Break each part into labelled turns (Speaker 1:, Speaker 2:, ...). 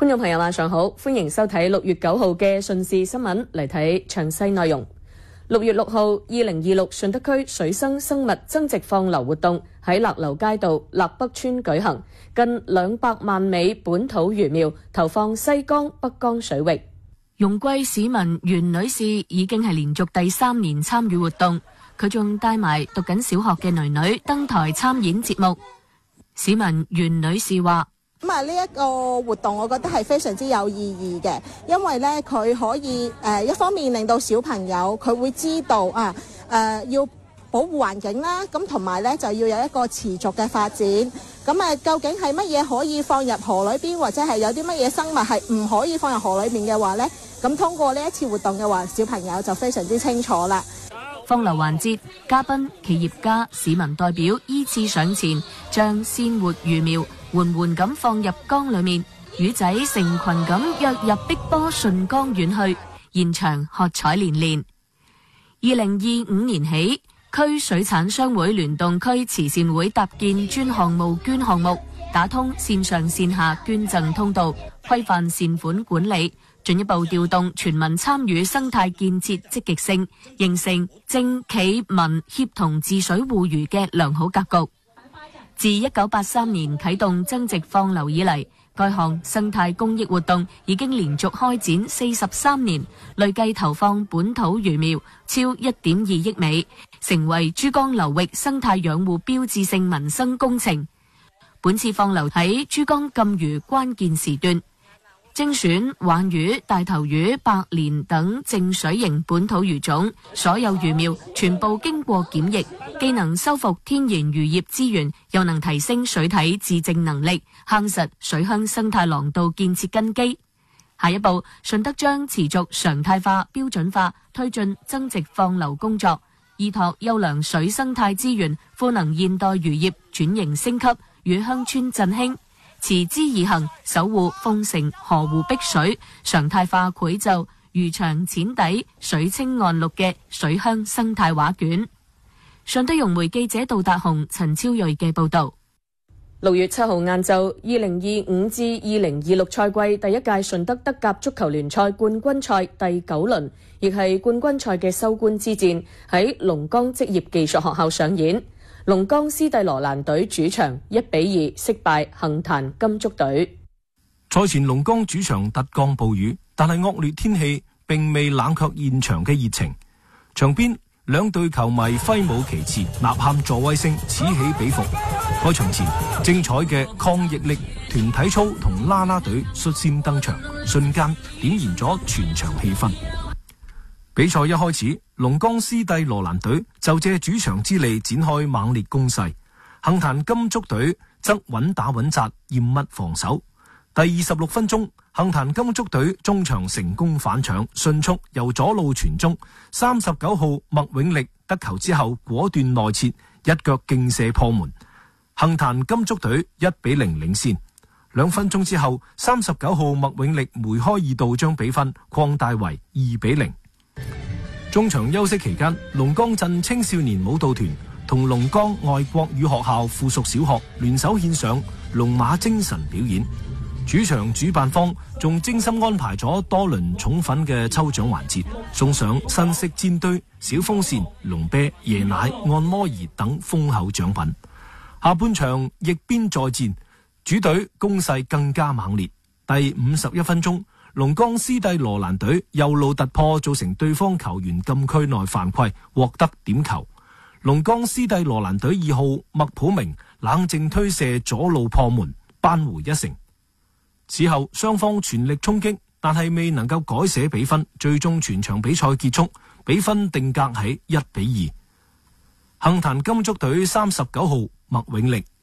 Speaker 1: 觀眾朋友晚上好，歡迎收睇6月9號嘅順事新聞，嚟睇詳細內容。6月6號，2026順德區水生生物增殖放流活動喺勒流街道勒北村舉行，近200萬尾本土魚苗投放西江、北江水域。容桂市民袁女士已經係連續第3年參與活動，佢仲帶埋讀緊小學嘅女女登台參演節目。市民袁女士話：
Speaker 2: 呢一個活動我覺得係非常之有意義嘅，因為咧佢可以一方面令到小朋友佢會知道要保護環境啦，咁同埋咧就要有一個持續嘅發展。咁究竟係乜嘢可以放入河裏邊，或者係有啲乜嘢生物係唔可以放入河裏面嘅話咧，咁通過呢一次活動嘅話，小朋友就非常之清楚啦。
Speaker 1: 放流環節，嘉賓、企業家、市民代表依次上前，將鮮活魚苗緩緩咁放入江裏面，魚仔成群咁躍入碧波順江遠去，現場喝彩連連。2025年起，區水產商會聯動區慈善會搭建專項募捐項目，打通線上線下捐贈通道，規範善款管理，進一步調動全民參與生態建設積極性，形成政企民協同治水護魚嘅良好格局。自1983年啟動增殖放流以嚟，該項生態公益活動已經連續開展43年，累計投放本土魚苗超1.2億尾，成為珠江流域生態養護標誌性民生工程。本次放流喺珠江禁漁關鍵時段，精選鯇魚、大頭魚、白鰱等淨水型本土魚種，所有魚苗全部經過檢疫，既能修復天然漁業資源，又能提升水體自淨能力，夯實水鄉生態廊道建設根基。下一步，順德將持續常態化、標準化推進增殖放流工作，依託優良水生態資源，賦能現代漁業轉型升級與鄉村振興。持之以恆，守護鳳城河湖碧水，常態化繪就魚牆淺底、水清岸綠嘅水鄉生態畫卷。順德融媒記者杜達雄、陳超睿嘅報道。6月7號晏晝，2025至2026賽季第一屆順德德甲足球聯賽冠軍賽第9輪，亦係冠軍賽嘅收官之戰，喺龍崗職業技術學校上演。龍崗斯蒂羅蘭隊主場1-2惜敗杏壇金竹隊。
Speaker 3: 賽前龍崗主場突降暴雨，但係惡劣天氣並未冷卻現場嘅熱情。場邊兩隊球迷揮舞旗幟、吶喊助威聲，此起彼伏。開場前，精彩嘅抗逆力團體操同啦啦隊率先登場，瞬間點燃咗全場氣氛。比賽一開始，龍崗斯蒂羅蘭隊就借主場之利展開猛烈攻勢，杏壇金竹隊則穩打穩紮，嚴密防守。第26分鐘，杏壇金竹隊中場成功反搶，迅速由左路傳中，39號麥永力得球之後果斷內切，一腳勁射破門，杏壇金竹隊1-0領先。2分鐘之後，39號麥永力梅開二度，將比分擴大為2-0。中場休息期間，龍崗鎮青少年舞蹈團同龍崗外國語學校附屬小學聯手獻上龍馬精神表演。主場主辦方仲精心安排咗多輪寵粉嘅抽獎環節，送上新式煎堆、小風扇、龍啤、椰奶、按摩儀等豐厚獎品。下半場逆邊再戰，主隊攻勢更加猛烈。第51分鐘，龍崗斯蒂羅蘭隊右路突破，造成對方球員禁區內犯規，獲得點球。龍崗斯蒂羅蘭隊2號麥普明冷靜推射左路破門，扳回一城。此後雙方全力衝擊，但係未能夠改寫比分，最終全場比賽結束，比分定格喺1-2。杏壇金竹隊39號麥永力，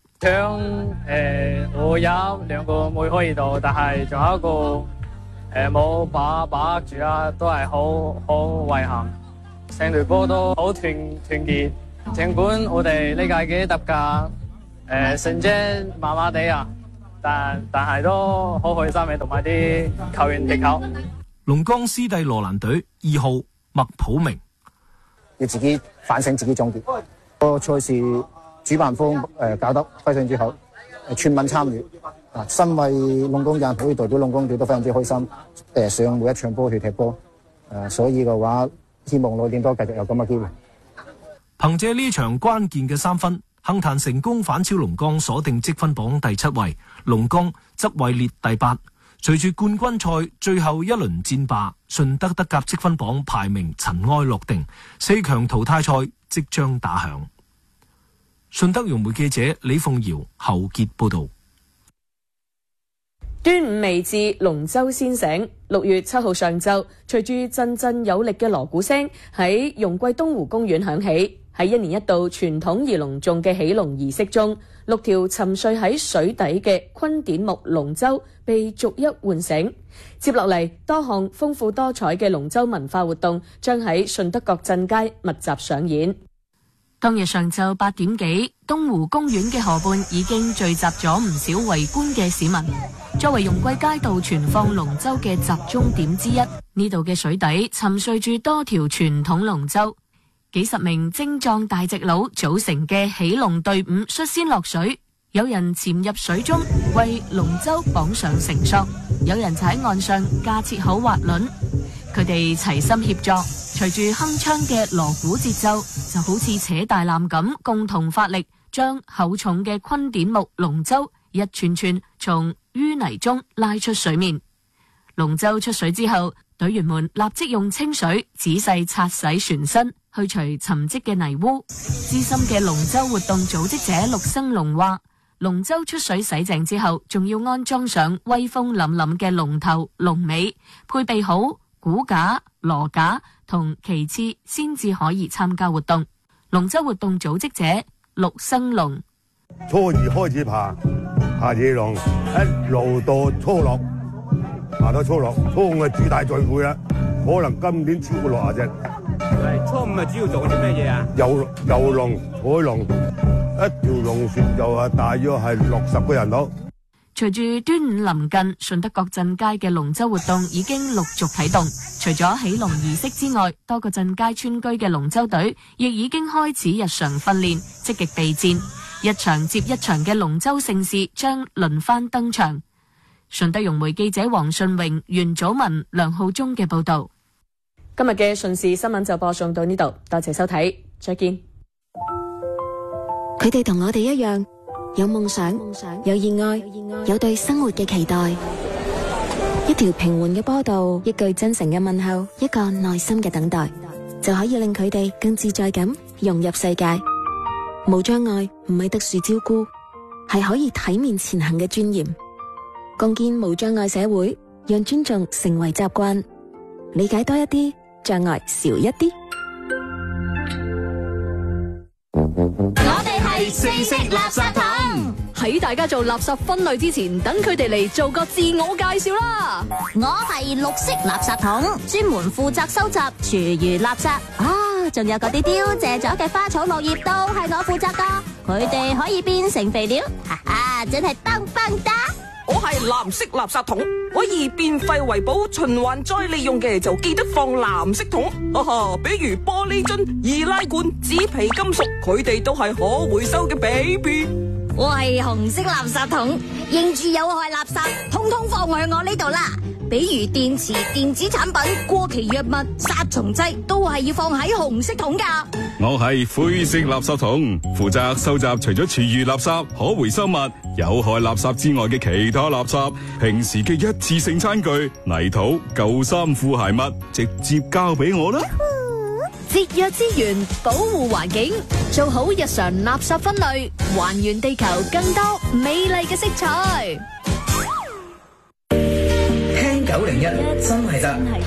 Speaker 4: 我有2個梅開二度，但係仲有一個冇把握住啦，都係好遺憾。成隊波都好團結，儘管我哋呢屆嘅德甲成績麻麻地啊，但係都好開心嘅，同埋啲球員踢球。
Speaker 3: 龍崗斯蒂羅蘭隊2號麥普明，
Speaker 5: 要自己反省，自己總結。個賽事主辦方搞得非常之好，全民參與， 身為龍崗人，可以代表龍崗隊都非常之開心。上每一場波去踢波，所以嘅話，希望來年都繼續有咁嘅機會。
Speaker 3: 憑借呢場關鍵嘅3分，杏壇成功反超龍崗，鎖定積分榜第7位，龍崗則位列第8。隨住冠軍賽最後一輪戰罷，順德德甲積分榜排名塵埃落定，4強淘汰賽即將打響。順德融媒記者李鳳瑤、侯傑報道。
Speaker 1: 端午未至，龍舟先醒。6月7號上晝，隨住陣陣有力嘅鑼鼓聲喺容桂東湖公園響起，喺一年一度傳統而隆重嘅起龍儀式中，6條沉睡喺水底嘅昆典木龍舟被逐一喚醒。接落嚟，多項豐富多彩嘅龍舟文化活動將喺順德角鎮街密集上演。當日上晝8點幾，東湖公園嘅河畔已經聚集咗唔少圍觀嘅市民。作為容桂街道存放龍舟嘅集中點之一，呢度嘅水底沉睡住多條傳統龍舟，幾十名精壯大隻佬組成嘅起龍隊伍率先落水，有人潛入水中為龍舟綁上繩索，有人就喺岸上架設好滑輪，佢哋齊心協作，隨住鏗鏘嘅鑼鼓節奏，就好似扯大纜咁，共同發力，將厚重嘅昆典木龍舟一串串從淤泥中拉出水面。龍舟出水之後，隊員們立即用清水仔細擦洗船身，去除沉積嘅泥污。資深嘅龍舟活動組織者陸生龍話，龍舟出水洗淨之後，仲要安裝上威風凜凜嘅龍頭龍尾，配備好鼓架、鑼架同旗幟，先至可以參加活動。龍舟活動組織者陸生龍：
Speaker 6: 初二開始爬野龍，一路到初六，爬到初六，初五係主大聚會啦，可能今年超過60隻。
Speaker 7: 初五係主要做啲咩嘢啊？
Speaker 6: 遊龍、海龍，一條龍船就大約係60個人到。
Speaker 1: 隨住端午臨近，順德角鎮街嘅龍舟活動已經陸續啟動。除咗起龍儀式之外，多個鎮街村居嘅龍舟隊亦已經開始日常訓練，積極備戰。一場接一場嘅龍舟盛事將輪番登場。順德融媒記者黃順榮、袁祖文、梁浩忠嘅報道。今日嘅順事新聞就播送到呢度，多謝收睇，再見。
Speaker 8: 佢哋同我哋一樣，有夢想，有熱愛，有對生活嘅期待。一條平緩嘅波道，一句真誠嘅問候，一個耐心嘅等待，就可以令佢哋更自在咁融入世界。無障礙唔係特殊照顧，係可以體面前行嘅尊嚴。共建無障礙社會，讓尊重成為習慣，理解多一啲，障礙少一啲。
Speaker 9: 我哋係四色垃圾桶。喺大家做垃圾分類之前，等佢哋嚟做個自我介紹啦。
Speaker 10: 我係綠色垃圾桶，專門負責收集廚餘垃圾。仲有嗰啲凋謝咗嘅花草綠葉都係我負責噶，佢哋可以變成肥料，哈哈，真係棒棒噠！
Speaker 11: 我係藍色垃圾桶，可以變廢為寶，循環再利用嘅就記得放藍色桶。比如玻璃樽、易拉罐、紙皮金屬，佢哋都係可回收嘅 baby。
Speaker 10: 我係紅色垃圾桶，認住有害垃圾，通通放去我呢度啦。比如電池、電子產品、過期藥物、殺蟲劑，都係要放喺紅色桶噶。
Speaker 12: 我係灰色垃圾桶，負責收集除咗廚餘垃圾、可回收物、有害垃圾之外嘅其他垃圾。平時嘅一次性餐具、泥土、舊衫褲鞋襪，直接交俾我啦。
Speaker 9: 節約資源，保護環境，做好日常垃圾分類，還原地球更多美麗嘅色彩。
Speaker 13: 聽901真係得。